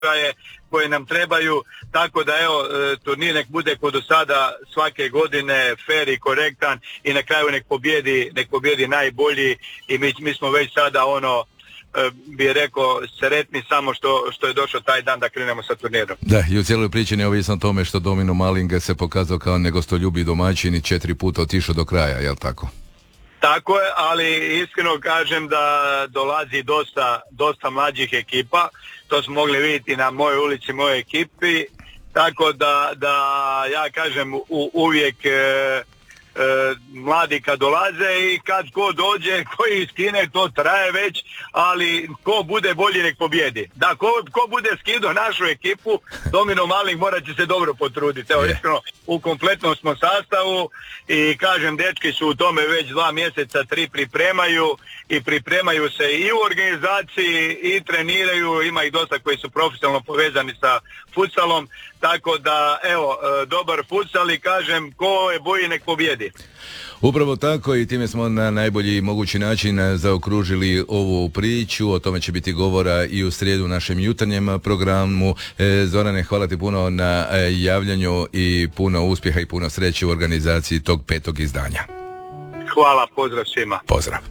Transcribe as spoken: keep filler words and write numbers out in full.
koje nam trebaju, tako da evo turnir nek bude kod do sada svake godine fair i korektan i na kraju nek pobjedi, nek pobjedi najbolji i mi, mi smo već sada ono bi rekao sretni samo što, što je došao taj dan da krenemo sa turnirom. Da, i u cijeloj priči neovisno o tome što Domino Malinge se pokazao kao negostoljubi domaćin i četiri puta otišao do kraja, jel tako? Tako je, ali iskreno kažem da dolazi dosta, dosta mlađih ekipa, to smo mogli vidjeti na mojoj ulici, mojoj ekipi, tako da, da ja kažem u, uvijek e, E, mladi kad dolaze i kad ko dođe, koji skine, to traje već, ali ko bude bolji nek pobjedi. Da, ko, ko bude skido našu ekipu, Domino Maling morat će se dobro potruditi. Evo, iskreno, u kompletnom smo sastavu i kažem, dečki su u tome već dva mjeseca, tri pripremaju i pripremaju se i u organizaciji i treniraju, ima ih dosta koji su profesionalno povezani sa futsalom, tako da, evo, dobar futsal i kažem, ko je bolji nek pobjedi. Upravo tako i time smo na najbolji mogući način zaokružili ovu priču, o tome će biti govora i u srijedu u našem jutarnjem programu. Zorane, hvala ti puno na javljanju i puno uspjeha i puno sreće u organizaciji tog petog izdanja. Hvala, pozdrav svima. Pozdrav.